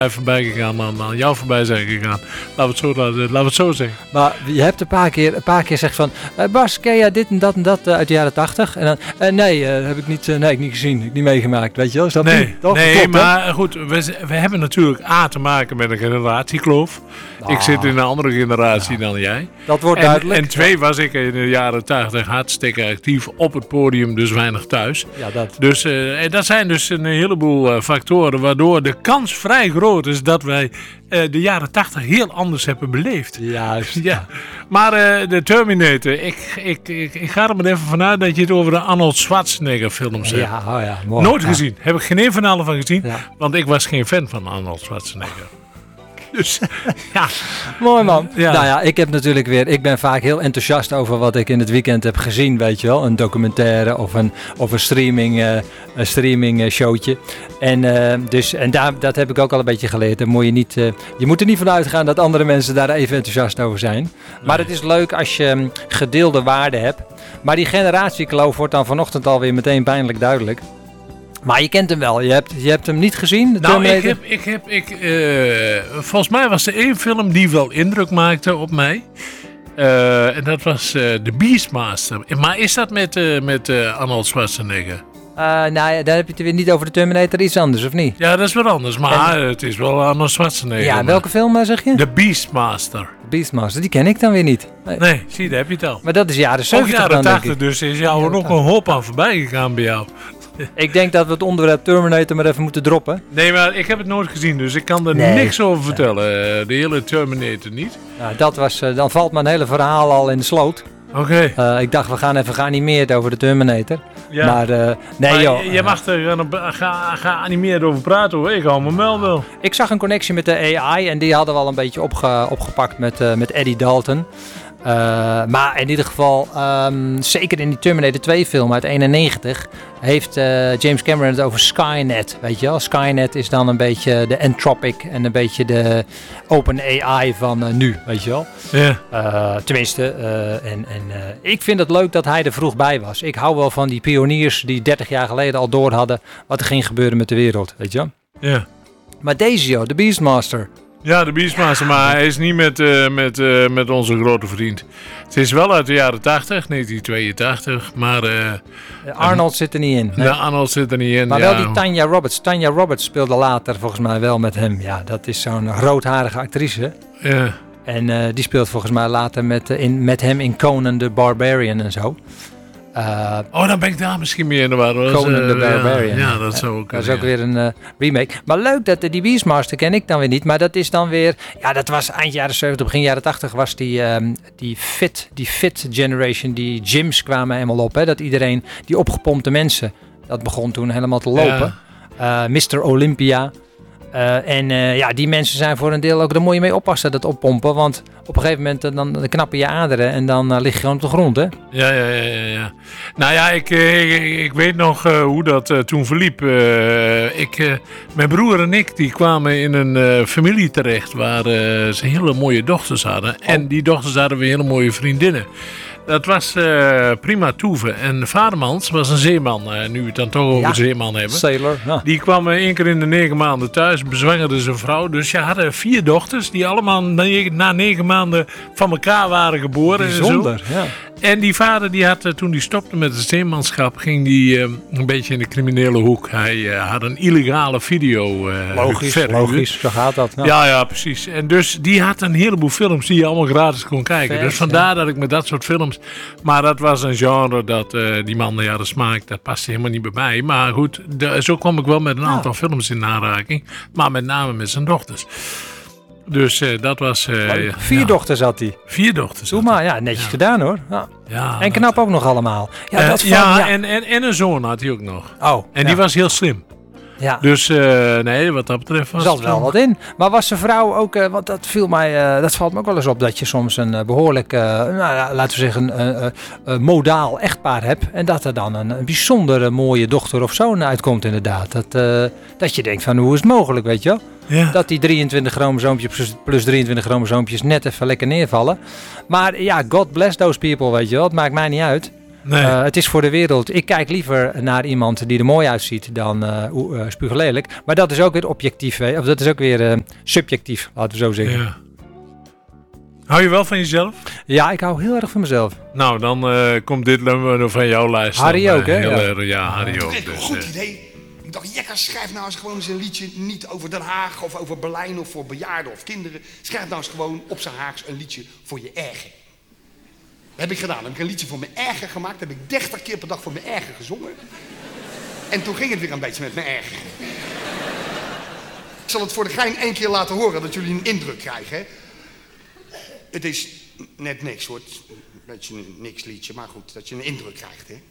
voorbij gegaan dan aan jou voorbij zijn gegaan. Laten we het zo zeggen. Maar je hebt een paar keer gezegd van... Bas, ken jij dit en dat uit de jaren 80? En dan... nee, heb ik niet, heb ik niet gezien. Heb ik niet meegemaakt. Weet je wel? Is dat Nee, niet? Toch? nee Klopt, maar goed. We hebben natuurlijk te maken met een generatiekloof. Ik zit in een andere generatie dan jij. Dat wordt duidelijk. En 2 was ik in de jaren 80 hartstikke actief op het podium. Dus weinig thuis. Ja, dat. Dus dat zijn dus een heleboel factoren. Waardoor de kans vrij groot is dat wij de jaren 80 heel anders hebben beleefd. Juist. Ja. Maar de Terminator, ik ga er maar even vanuit dat je het over de Arnold Schwarzenegger films hebt. Ja, mooi. Nooit gezien. Heb ik geen een van allen van gezien. Ja. Want ik was geen fan van Arnold Schwarzenegger. Dus, ja. Mooi man. Ja. Nou ja, ik ben vaak heel enthousiast over wat ik in het weekend heb gezien, weet je wel. Een documentaire of een streaming showtje. En dat heb ik ook al een beetje geleerd. Dan moet je moet er niet van uitgaan dat andere mensen daar even enthousiast over zijn. Maar het is leuk als je gedeelde waarden hebt. Maar die generatiekloof wordt dan vanochtend alweer meteen pijnlijk duidelijk. Maar je kent hem wel. Je hebt hem niet gezien? Nou, volgens mij was er één film die wel indruk maakte op mij. En dat was The Beastmaster. Maar is dat met Arnold Schwarzenegger? Nou, daar heb je het weer niet over de Terminator, iets anders, of niet? Ja, dat is wat anders. Maar het is wel Arnold Schwarzenegger. Ja, welke film zeg je? The Beastmaster. Beastmaster, die ken ik dan weer niet. Nee, zie, daar heb je het al. Maar dat is jaren 70 jaren dan, 80, denk ik. dus is jou nog een hoop aan voorbij gegaan bij jou. Ik denk dat we het onderwerp Terminator maar even moeten droppen. Nee, maar ik heb het nooit gezien, dus ik kan er niks over vertellen. De hele Terminator niet. Nou, dan valt mijn hele verhaal al in de sloot. Oké. Ik dacht, we gaan even geanimeerd over de Terminator. Ja. Maar je mag er geanimeerd over praten hoor, ik hou me wel. Ik zag een connectie met de AI en die hadden we al een beetje opgepakt met Eddie Dalton. Maar in ieder geval, zeker in die Terminator 2 film uit 91 heeft James Cameron het over Skynet, weet je wel. Skynet is dan een beetje de Anthropic en een beetje de Open AI van nu, weet je wel. Ja. Tenminste, ik vind het leuk dat hij er vroeg bij was. Ik hou wel van die pioniers die 30 jaar geleden al door hadden wat er ging gebeuren met de wereld, weet je wel. Ja. Maar deze, de Beastmaster. Ja, de Beastmaster, maar hij is niet met onze grote vriend. Het is wel uit de jaren 80, 1982, maar... Arnold zit er niet in. Nee, Arnold zit er niet in. Maar wel die Tanya Roberts. Tanya Roberts speelde later volgens mij wel met hem. Ja, dat is zo'n roodharige actrice. Ja. En die speelt volgens mij later met hem in Conan the Barbarian en zo. Dan ben ik daar misschien meer in de war. Conan the Barbarian. Ja, dat zou ook. Dat is ook weer een remake. Maar leuk dat die Beastmaster ken ik dan weer niet. Maar dat is dan weer... Ja, dat was eind jaren 70, begin jaren 80 was die fit generation. Die gyms kwamen helemaal op. Hè? Dat iedereen, die opgepompte mensen, dat begon toen helemaal te lopen. Ja. Mr. Olympia. Die mensen zijn voor een deel ook, daar moet je mee oppassen, dat oppompen. Want op een gegeven moment dan knappen je aderen en dan lig je gewoon op de grond, hè? Ja. Nou ja, ik weet nog hoe dat toen verliep. Mijn broer en ik, die kwamen in een familie terecht waar ze hele mooie dochters hadden. Oh. En die dochters hadden weer hele mooie vriendinnen. Dat was prima toeven. En Vadermans was een zeeman. Nu we het dan toch over een zeeman hebben. Sailor. Ja. Die kwam 1 keer in de 9 maanden thuis. Bezwangerde zijn vrouw. Dus je hadden 4 dochters. Die allemaal na 9 maanden van elkaar waren geboren. Bijzonder, en zo. Ja. En die vader, die had, toen hij stopte met het zeemanschap, ging die een beetje in de criminele hoek. Hij had een illegale video. Logisch, zo gaat dat. Ja, precies. En dus die had een heleboel films die je allemaal gratis kon kijken. Dus vandaar dat ik met dat soort films... Maar dat was een genre dat die man, de smaak, dat paste helemaal niet bij mij. Maar goed, zo kwam ik wel met een aantal films in aanraking. Maar met name met zijn dochters. Dus dat was... 4 dochters had hij. 4 dochters. Doe maar, netjes gedaan hoor. Ja, en knap ook nog allemaal. En een zoon had hij ook nog. Oh, en die was heel slim. Ja. Dus wat dat betreft was er zat wel wat in. Maar was zijn vrouw ook, want dat valt me ook wel eens op, dat je soms een behoorlijk, laten we zeggen, modaal echtpaar hebt. En dat er dan een bijzondere mooie dochter of zoon uitkomt inderdaad. Dat je denkt van, hoe is het mogelijk, weet je wel? Ja. Dat die 23 chromosoompjes plus 23 chromosoompjes net even lekker neervallen. Maar ja, God bless those people, weet je wel. Het maakt mij niet uit. Nee. Het is voor de wereld. Ik kijk liever naar iemand die er mooi uitziet dan spuuglelijk. Maar dat is ook weer objectief. Of dat is ook weer subjectief, laten we zo zeggen. Ja. Hou je wel van jezelf? Ja, ik hou heel erg van mezelf. Nou, dan komt dit nummer van jouw lijst. Harry dan, ook, hè? Heel Ja. erg, ja, Harry ook. Een Dus, goed idee. Ik dacht, Jekkers, schrijf nou eens gewoon eens een liedje niet over Den Haag of over Berlijn of voor bejaarden of kinderen. Schrijf nou eens gewoon op zijn Haags een liedje voor je erger. Dat heb ik gedaan. Dan heb ik een liedje voor mijn erger gemaakt. Dat heb ik 30 keer per dag voor mijn erger gezongen. En toen ging het weer een beetje met mijn erger. Ik zal het voor de gein 1 keer laten horen, dat jullie een indruk krijgen. Hè? Het is net niks hoor. Het is een beetje een niks liedje, maar goed, dat je een indruk krijgt. Hè?